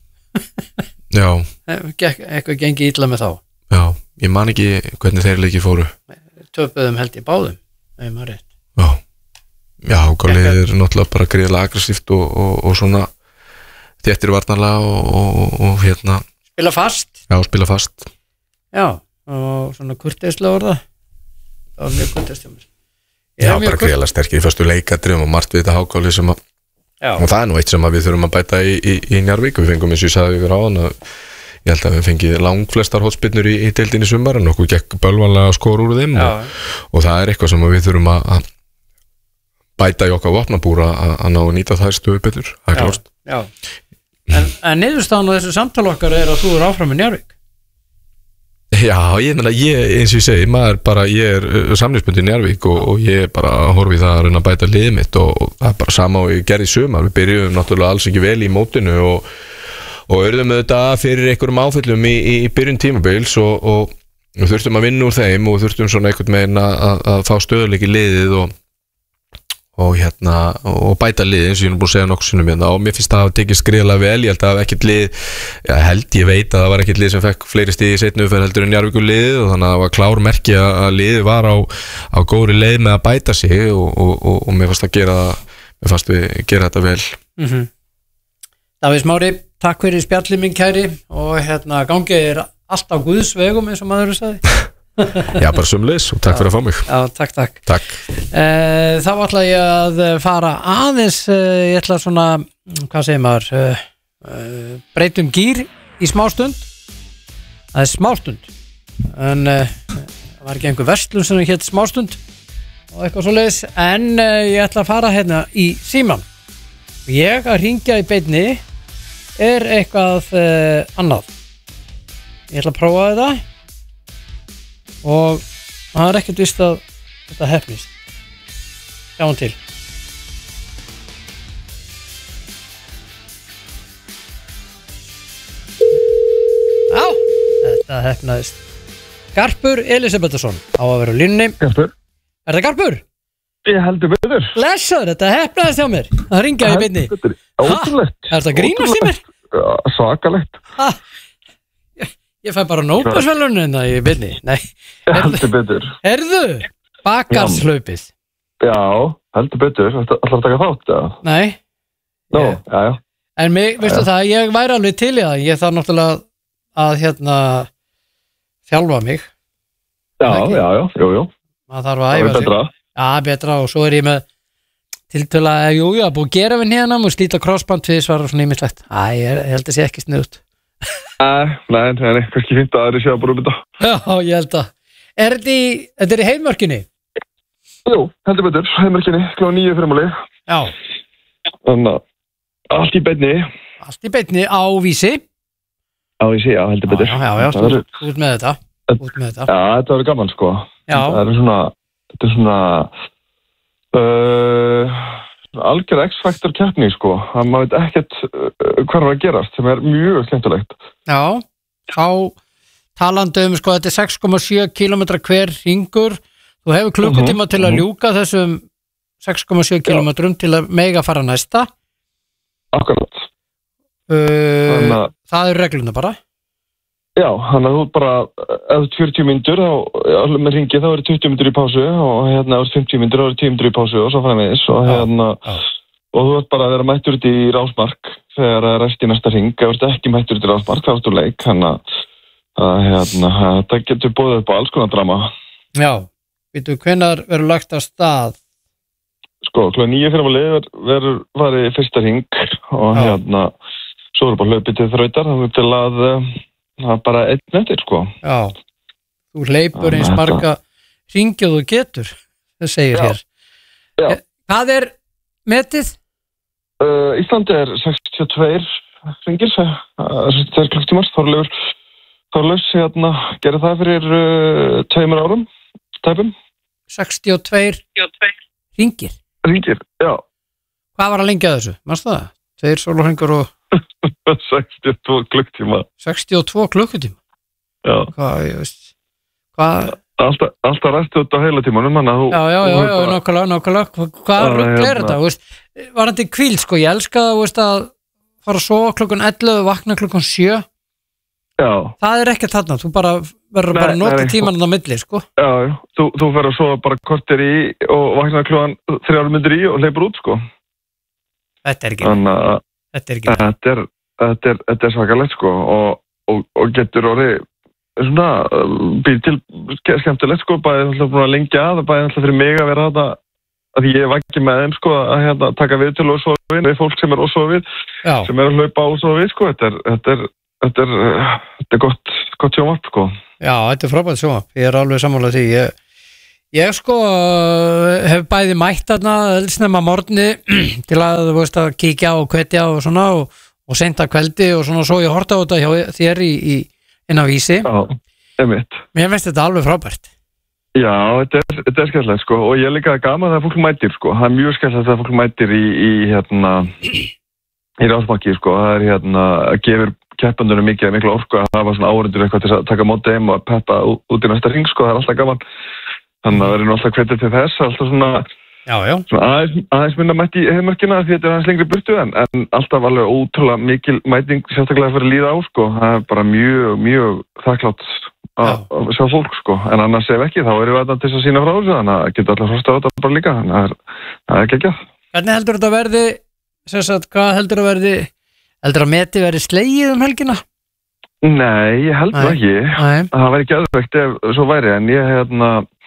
Speaker 3: Já.
Speaker 2: Eitthvað gengi illa með þá
Speaker 3: Já, ég man ekki hvernig þeir leiki fóru.
Speaker 2: Töpuðum held ég báðum ef maður rétt.
Speaker 3: Já, já, Hálið er náttúrulega bara gríðlega aggressíft og, og, og svona þéttir varnarlega og, og, og hérna
Speaker 2: Spila fast.
Speaker 3: Já, spila fast.
Speaker 2: Já, og svona kurteislega orða. Það var mjög kurteist hjá mér.
Speaker 3: Já, bara gríðlega sterkir í fyrstu leikadrifum og margt við þetta Hákáli sem að Já. Og það er nú eitt sem við þurfum að bæta í, í, í Njarðvík, við fengum eins og ég sagði ykkur á hann að ég held að við fengið langflestar hotspinnur í, í deildinni sumar en okkur gekk bölvanlega að skora úr þeim og, og það er eitthvað sem við þurfum að, að bæta í okkar vopnabúra að, að ná að nýta það stöðu betur, það er klart.
Speaker 2: Já, en, en niðurstaðan á þessu samtal okkar er að þú er áfram í Njarðvík.
Speaker 3: Já, ég meina, ég, eins og ég segi, maður bara, ég er samningsbundin í Njarðvík og, og ég er bara að horfa í það að reyna að bæta liðið mitt og, og það er bara sama og ég gerði í sumar, við byrjuðum náttúrulega alls ekki vel í mótinu og, og örðum auðvitað fyrir einhverjum áföllum í, í, í byrjun tímabils og, og, og þurftum að vinna úr þeim og þurftum svona einhvern veginn að, að, að fá stöðuleik í liðið og og hérna, og bæta lið eins og ég er búin að segja nokkuð sinnum hérna og mér finnst það að hafa tekið skriðlega vel, ég held að það var ekkert lið já, held ég veit að það var ekkert lið sem fekk fleiri stig í seinni umferð heldur en Njarðvíkur liðið og þannig að það var klár merki að liðið var á, á góðri leið með að bæta sig og, og, og, og mér fannst að gera mér fannst við gera þetta vel
Speaker 2: mm-hmm. Davíð Smári, takk fyrir spjallið minn kæri og hérna gangið er allt á Guðs vegum eins og maður sagði
Speaker 3: Já, bara sömuleiðis og takk fyrir að fá mig
Speaker 2: Já, takk, takk,
Speaker 3: takk.
Speaker 2: Uh, Þá ætla ég að fara aðeins uh, ég ætla svona, hvað segir maður uh, uh, breytum gír í smástund það er smástund en uh, það var ekki einhver verslun sem hétt smástund og eitthvað svo leiðis en uh, ég ætla að fara hérna í síman ég að hringja í beinni er eitthvað uh, annað ég ætla að prófa þetta og það er ekkert vist að þetta hefnist sjáum til Það hefnaðist. Garpur Elísabethason á að vera á línunni.
Speaker 4: Garpur.
Speaker 2: Er það Garpur?
Speaker 4: Ég heldur betur.
Speaker 2: Blessaður, þetta hefnaðist hjá mér. Það ringjaði í beinni.
Speaker 4: Ótrúlegt.
Speaker 2: Er þetta grínast í mér?
Speaker 4: Svakalegt.
Speaker 2: Ha? Ég, ég fæ bara nóbelsverðlaunin það í beinni. Nei.
Speaker 4: Ég heldur betur.
Speaker 2: Herðu, bakarslaupið.
Speaker 4: Já, heldur betur. Ætlar að taka þátt, eða?
Speaker 2: Nei.
Speaker 4: Nó,
Speaker 2: Ég-
Speaker 4: já, já.
Speaker 2: En mig, veistu það, ég væri alveg til í það. Ég þarf náttúrulega að hérna þjálfa mig.
Speaker 4: Já,
Speaker 2: Ekki?
Speaker 4: já, já, jú, jú.
Speaker 2: Maður þarf að
Speaker 4: Það
Speaker 2: æfa
Speaker 4: er betra.
Speaker 2: Já, betra og svo er ég með tiltölulega, jú, jú, að búið að gera við hérna og slíta crossband við svara svona ímislegt. Æ, ég, ég held að sé ekki sniðut.
Speaker 4: Nei, nei, nei, nei, kannski fínt að það er sér bara um þetta.
Speaker 2: Já, ég held að. Er þetta í, þetta er í heimörkinni?
Speaker 4: Jú, heldur betur. Heimerkinni, klá nýju fyrir máli.
Speaker 2: Já,
Speaker 4: Þannig að allt í beinni.
Speaker 2: allt í beinni á vísi.
Speaker 4: Já, ég sé, já, heldur betur.
Speaker 2: Já, já, já,
Speaker 4: Það
Speaker 2: þú
Speaker 4: verður-
Speaker 2: út með þetta. Út með þetta.
Speaker 4: Já, þetta verður gaman, sko.
Speaker 2: Já.
Speaker 4: Það er svona, þetta er svona, uh, svona algjör X-faktor keppni, sko. Það maður veit ekkert uh, hvað er að gerast, sem er mjög skemmtilegt.
Speaker 2: Já, þá talandi um, sko, þetta er sex komma sjö kílómetra hver hringur. Þú hefur klukkutíma til að ljúka þessum sex komma sjö kílómetrum til að mega fara næsta.
Speaker 4: Akkurat.
Speaker 2: Uh,
Speaker 4: Þannig að-
Speaker 2: það eru regluna bara.
Speaker 4: Já, þannig að þú bara, ef þú ert fjörutíu mínútur, þá, alveg með ringi, þá eru tuttugu mínútur í pásu og hérna, ef þú ert fimmtíu mínútur, þá eru tíu mínútur í pásu og svo framvegis og hérna,
Speaker 2: já.
Speaker 4: og þú ert bara að vera mættur út í rásmark þegar það er rest í næsta ring, ef þú ert ekki mættur út í rásmark, þá ertu leik, þannig að, að hérna, þetta getur búið upp á alls konar drama.
Speaker 2: Já, veitu, hvenær verður lagt af stað?
Speaker 4: Sko, klukkan níu fyrir máli verður farið í fyrsta ring og
Speaker 2: Já.
Speaker 4: hérna, svo verður bara hlaupið til þrautar, þannig til að það er bara einn eftir, sko.
Speaker 2: Já, þú hleypur
Speaker 4: Já,
Speaker 2: eins
Speaker 4: þetta-
Speaker 2: marga hringi og þú getur, það segir
Speaker 4: Já.
Speaker 2: hér.
Speaker 4: Já.
Speaker 2: Eh, Hvað er metið?
Speaker 4: Uh, Íslandi er sextíu og tveir ringir, sextíu og tveir klukktímar. Þorleifur, Þorleifs hérna gerði það fyrir uh, tveimur árum, tæpum.
Speaker 2: sextíu og tveir hringir.
Speaker 4: Ringir, já,
Speaker 2: Hvað var að lengja þessu? Manstu það? Tveir sólarhringur og
Speaker 4: sextíu og tvö klukktíma.
Speaker 2: sextíu og tvö klukkutíma.
Speaker 4: Já,
Speaker 2: Hvað, ég veist, hvað?
Speaker 4: alltaf, alltaf ræstu út á heila tímanum, þannig að þú...
Speaker 2: Já, já, já,
Speaker 4: þú
Speaker 2: já,
Speaker 4: bara-
Speaker 2: nákvæmlega, nákvæmlega. Hvað
Speaker 4: Já,
Speaker 2: rugl er
Speaker 4: hérna.
Speaker 2: þetta? þú Veist, var þetta kvíld, sko? Ég elska það, þú veist, að fara að sofa klukkan ellefu og vakna klukkan sjö.
Speaker 4: Já,
Speaker 2: Það er ekkert þarna, þú bara verður
Speaker 4: Nei,
Speaker 2: bara að nota
Speaker 4: nei, nei.
Speaker 2: tímann á milli, sko.
Speaker 4: já, já, þú, þú fer að sofa bara kortir í og vakna klukkan þrjár myndir í og hleypur út, sko.
Speaker 2: Þetta er ekki,
Speaker 4: Þannig að
Speaker 2: þetta er ekki.
Speaker 4: þetta er, þetta er, þetta er svakalegt, sko, og, og, og getur orðið svona, uh, býr til ske- skemmtilegt, sko, bæði alltaf búin að lengja að, bæði alltaf fyrir mig að vera þetta, að ég er ekki með þeim, sko, að hérna, taka við til og sofa við, við fólk sem er ósofið,
Speaker 2: Já,
Speaker 4: sem er að hlaupa og sofa við, sko, þetta er, þetta er, þetta er, uh, þetta er gott, gott sjónvarp, sko.
Speaker 2: já, þetta er frábært svo. Ég er alveg sammálað því. Ég, ég sko hef bæði mætt þarna eldsnemma morgni til að, þú veist, að kíkja og hvetja og svona og, og seinta kveldi og svona svo ég horta á þetta hjá þér í, í inn á vísi.
Speaker 4: Já, einmitt.
Speaker 2: Mér finnst þetta alveg frábært.
Speaker 4: Já, þetta er, þetta er skemmtilegt, sko, og ég er líka gaman þegar fólk mætir, sko, það er mjög skemmtilegt þegar fólk mætir í, í hérna, í rásmarki, sko, það er hérna, gefur keppandunum mikið, miklu orku að hafa svona áhorfendur eitthvað til að taka móti heim og peppa út, út í næsta hring, sko, það er alltaf gaman, þannig að verður nú alltaf hvetið til þess, alltaf svona,
Speaker 2: Já, já,
Speaker 4: svona aðeins, aðeins minna mætt í heimarkina því þetta er aðeins lengri burtu en, en alltaf alveg ótrúlega mikil mæting sérstaklega fyrir að líða á, sko, það er bara mjög, mjög þakklátt að að sjá fólk, sko, en annars ef ekki þá erum við þetta til þess að sína frá þessu, þannig að geta allar hlusta á þetta bara líka, þannig að það er, það er geggjað.
Speaker 2: hvernig heldur þetta verði, sem sagt, hvað heldur að verði, heldur að meti verði slegið um helgina?
Speaker 4: Nei, ég held það
Speaker 2: Nei.
Speaker 4: ekki,
Speaker 2: Nei,
Speaker 4: það væri ekki aðvegt ef svo væri, en ég, hérna,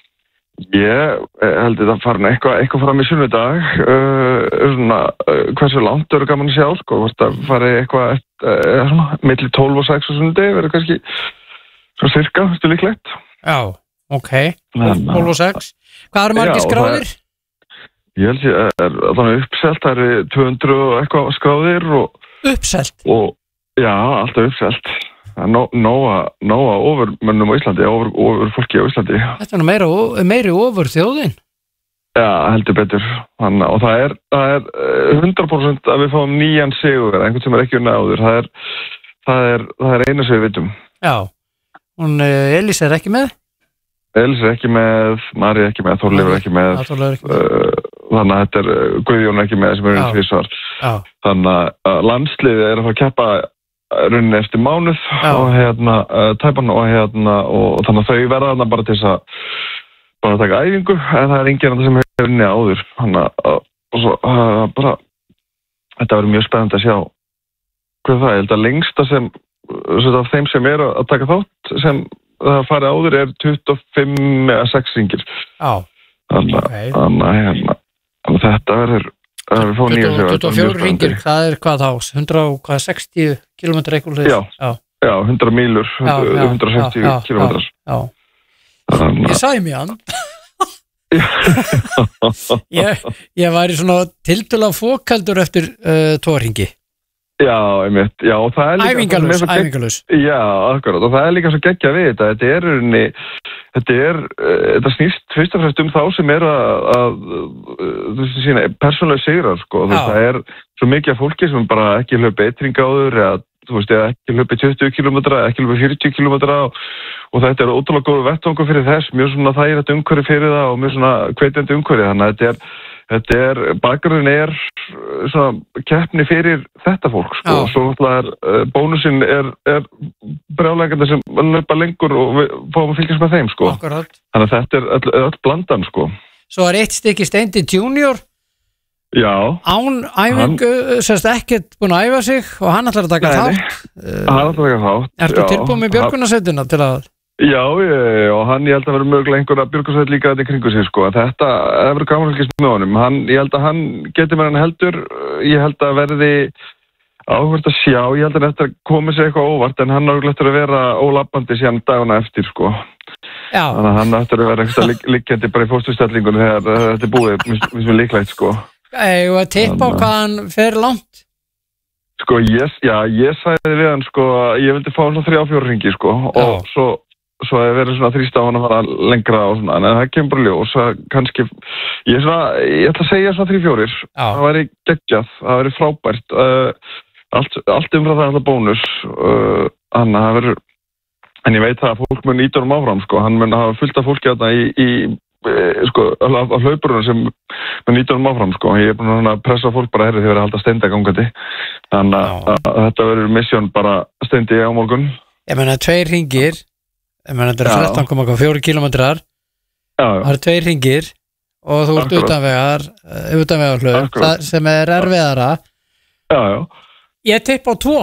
Speaker 4: ég held þetta farin eitthvað, eitthvað fram í sunnudag, uh, svona, uh, hversu langt eru gaman að sjá, sko, hvort það fari eitthvað, uh, svona, milli tólf og sex og sunnudegi, verður kannski, svona cirka, þetta er líklegt.
Speaker 2: já, ok,
Speaker 4: Men,
Speaker 2: tólf og sex. Hvað eru
Speaker 4: Já,
Speaker 2: margir
Speaker 4: og það
Speaker 2: skráðir?
Speaker 4: Ég held ég er þannig uppselt, það eru tvö hundruð og eitthvað skráðir og,
Speaker 2: Uppselt.
Speaker 4: og já, alltaf uppselt. Það er nó- nóga, nóga ofurmönnum á Íslandi, ofur, ofur fólki á Íslandi.
Speaker 2: Þetta er nú meira, meiri ofur þjóðin.
Speaker 4: Já, heldur betur. Þannig, og það er, það er eh, hundrað prósent að við fáum nýjan sigur, einhvern sem er ekki unnið áður. Það er, það er, það er eina sem við vitum.
Speaker 2: Já, hún Elís er ekki með
Speaker 4: Elís er ekki með, Mari er ekki með, Þorleifur er ekki með,
Speaker 2: Já, Þorleifur er ekki með.
Speaker 4: Uh, þannig að þetta er uh, Guðjón er ekki með sem er eins tvisvar. Þannig að landsliðið er að fara að keppa runni eftir mánuð Já. og hérna uh, tæpan og hérna og, og þannig að þau verða þarna bara til þess að bara að taka æfingu en það er enginn sem hefur runni áður. Þannig að og svo uh, bara þetta verður mjög spennandi að sjá hvað það er. Ég held að lengsta sem af þeim sem er að taka þátt sem það farið áður er tuttugu og fimm eða sex ringir.
Speaker 2: Já.
Speaker 4: Þannig
Speaker 2: okay.
Speaker 4: að hérna, þetta verður
Speaker 2: tuttugu og fjórir ringir, það er hvað þá? hundrað sextíu kílómetrar eitthvað?
Speaker 4: Já, já, já, hundrað mílur, hundrað sextíu kílómetrar.
Speaker 2: Já, já. Ég sagði mér hann. ég, ég væri svona tiltölulega fókaldur eftir uh, tvo ringi.
Speaker 4: Já, einmitt, já, og það er líka
Speaker 2: æfingalus, æfingalus.
Speaker 4: Já, akkurat, og það er líka svo geggjað við þetta, þetta er unni, þetta er, þetta snýst fyrst og fremst um þá sem er að, að þú veist, sína, persónulega sigrar, sko, þú veist, það er svo mikið af fólki sem bara ekki hlaupi eitringa áður, eða, þú veist, eða ekki hlaupi tuttugu kílómetra, ekki hlaupi fjörutíu kílómetra og, og þetta er ótrúlega góð vettvangur fyrir þess, mjög svona þægilegt umhverfi fyrir það og mjög svona hvetjandi umhverfi, þannig að þetta er Þetta er, bakgrunn er svona keppni fyrir þetta fólk, sko, og svo er uh, bónusinn er, er brjálægandi sem löpa lengur og við fáum að fylgjast með þeim, sko.
Speaker 2: Akkurat.
Speaker 4: Þannig að þetta er öll, öll blandan, sko.
Speaker 2: Svo er eitt stykki Steindi junior.
Speaker 4: Já.
Speaker 2: Án æfingu, sérst ekkert búin að æfa sig og hann ætlar að taka þátt.
Speaker 4: Hann ætlar að taka þátt.
Speaker 2: Ertu tilbúin með björgunarsveitina til að...
Speaker 4: Já, ég, og hann, ég held að vera mögulega einhverja björgunarsveit líka þetta í kringu sig, sko. Þetta, það verður gaman að fylgjast með honum. Hann, ég held að hann geti með hann heldur, ég held að verði áhvert að sjá, ég held að þetta komi sér eitthvað óvart, en hann áhvert að vera ólappandi síðan dagana eftir, sko.
Speaker 2: Já.
Speaker 4: Þannig að hann ættir að vera eitthvað lík, líkjandi bara í fórsturstellingunum þegar þetta er búið, mér finnst líklegt, sko.
Speaker 2: Eða að tippa á hvað hann fer langt?
Speaker 4: Sko, ég, já, ég sagði við hann, sko, ég vildi fá hann svona þrjá fjóra hringi, sko, og já. svo svo hefur verið svona þrýst á hann að fara lengra og svona, en það kemur bara ljós að kannski, ég er svona, ég ætla að segja svona þrjú fjórir, það væri geggjað, það væri frábært, uh, allt, allt umfram það er alltaf bónus, uh, hann það verður, en ég veit það að fólk mun íta um áfram, sko, hann mun hafa fullt af fólki þarna í, í, sko, á hlaupurunum sem mun íta um áfram, sko, ég er búin að pressa fólk bara herri því að vera að halda Steindi gangandi, þannig að, að þetta verður mission bara Steindi á morgun.
Speaker 2: Ég meina tveir hringir, ég meina þetta er þrettán komma fjórir kílómetrar, það eru tveir hringir og þú ert utanvegar, utanvegar hlaup, sem er erfiðara.
Speaker 4: Já, já.
Speaker 2: Ég tipp á tvo.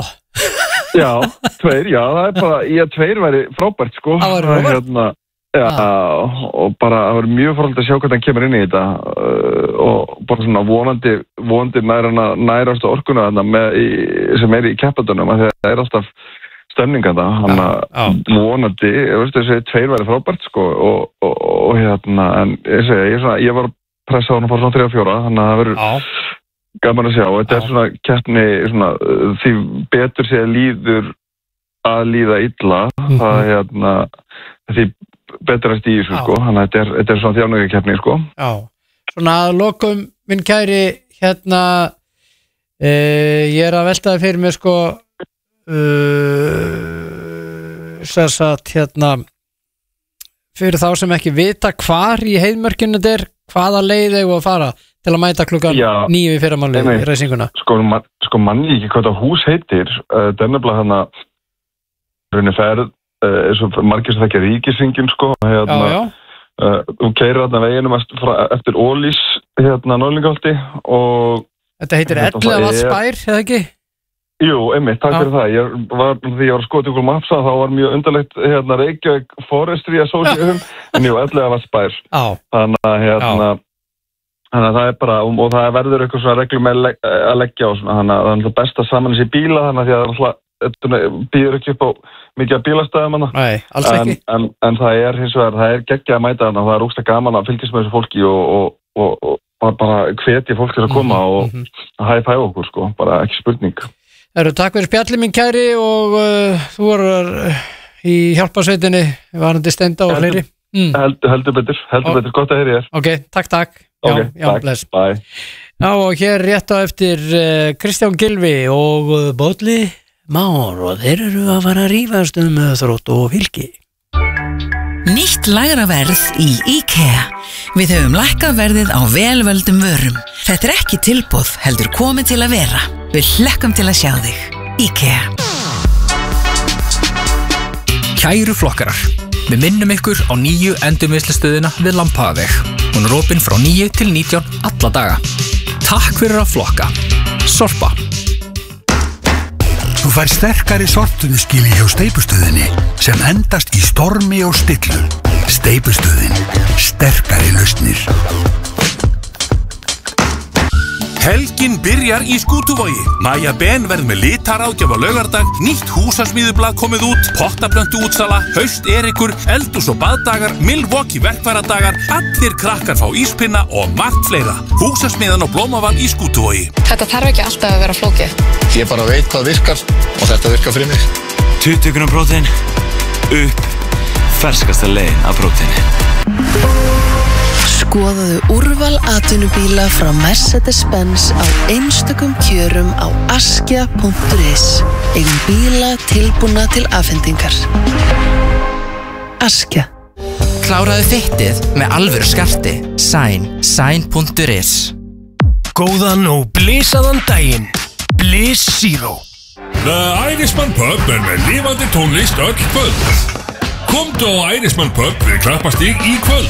Speaker 4: Já, tveir, já, það er bara, ég tveir væri frábært, sko.
Speaker 2: Það væri frábært.
Speaker 4: Hérna, já, ah. og bara það verður mjög frábært að sjá hvernig hann kemur inn í þetta uh, og bara svona vonandi, vonandi næra nærastu orkuna þarna með í, sem er í keppandunum, af því að það er alltaf stemninganda, hann að vonandi, ég veist þessi tveir væri frábært, sko, og, og, og hérna, en ég segi, ég, svona, ég var að pressa á hann að fara svona þrjá fjóra, þannig að það verður gaman að sjá, og þetta er svona keppni, svona, því betur sé að líður að líða illa, mm-hmm. það er hérna, því betur að stíði, sko, þannig að þetta er, þetta er svona þjánögja keppni, sko. Já,
Speaker 2: svona að lokum, minn kæri, hérna, e, ég er að veltaði fyrir mig, sko, Uh, sér satt hérna fyrir þá sem ekki vita hvar í heiðmörkinu þetta er, hvaða leið eigum að fara til að mæta klukkan níu í fyrramáli í reysinguna.
Speaker 4: Sko, man, sko manni ekki hvað það hús heitir, uh, það er nefnilega hann að raunir ferð, uh, eins og margir sem það ekki ríkisringin, sko, hérna, já, já. Uh, þú keirir þarna veginum eftir Ólís, hérna Norðlingaholti og
Speaker 2: þetta heitir Elliðavaðsbær, eða ekki?
Speaker 4: Jú, einmitt, takk fyrir það. Ég var, því ég var að skoða Google Maps að þá var mjög undarlegt hérna Reykjavík Forestry Association, en jú, Elliðavaðsbær. Þannig að hérna, þannig að það er bara, og, og það verður eitthvað svona reglum að, leg, að leggja á svona, þannig að það er alltaf best að saman þessi bíla, þannig að því að það býður ekki upp á mikið af bílastæðum hana.
Speaker 2: Nei, alls ekki.
Speaker 4: En, en, en það er hins vegar, það er geggjað að mæta hana, það er ógsta gaman að fylgjast með þessu fólki og, og, og, og bara, bara hvetja fólk til að koma mm-hmm. og að hæfa okkur, sko, bara ekki spurning.
Speaker 2: Eru, takk fyrir spjallið minn kæri og uh, þú voru uh, í hjálparsveitinni varandi Steinda og fleiri.
Speaker 4: Mm. Held, heldur betur, heldur betur, gott að heyri þér.
Speaker 2: Ok, takk, takk.
Speaker 4: Ok,
Speaker 2: já,
Speaker 4: takk,
Speaker 2: bless.
Speaker 4: Bye.
Speaker 2: Já, og hér rétt á eftir uh, Kristján Gylfi og uh, Bolli Már og þeir eru að fara að rífast um Þrótt og Fylki.
Speaker 5: Nýtt lægra verð í IKEA. Við höfum lækkað verðið á velvöldum vörum. Þetta er ekki tilboð, heldur komið til að vera. Við hlökkum til að sjá þig. IKEA.
Speaker 6: Kæru flokkarar, við minnum ykkur á nýju endurvinnslustöðina við Lambhagaveg. Hún er opin frá níu til nítján alla daga. Takk fyrir að flokka. Sorpa.
Speaker 7: Þú fær sterkari sortunaskili hjá Steypustöðinni sem endast í stormi og stillu. Steypustöðin. Sterkari lausnir.
Speaker 8: Helgin byrjar í Skútuvogi. Maja Ben verður með litaráðgjöf á laugardag, nýtt húsasmíðublað komið út, pottaplöntu útsala, haust erikur, eldús og baðdagar, Milwaukee verkfæradagar, allir krakkar fá íspinna og margt fleira. Húsasmíðan og blómaval í Skútuvogi.
Speaker 9: Þetta þarf ekki alltaf að vera flókið.
Speaker 10: Ég bara veit hvað virkar og þetta virkar fyrir mig.
Speaker 11: tuttugu grömm prótein, upp, ferskasta leiðin af próteini.
Speaker 12: Skoðaðu úrval atvinnubíla frá Mercedes-Benz á einstökum kjörum á askja punktur is. Eigum bíla tilbúna til afhendingar. Askja.
Speaker 13: Kláraðu fittið með alvöru skarti. Sæn, sæn punktur is.
Speaker 14: Góðan og blísaðan daginn. Bliss Zero.
Speaker 15: The Irishman Pub er með lifandi tónlist öll kvöld. Komdu á Irishman Pub við Klappastíg í kvöld.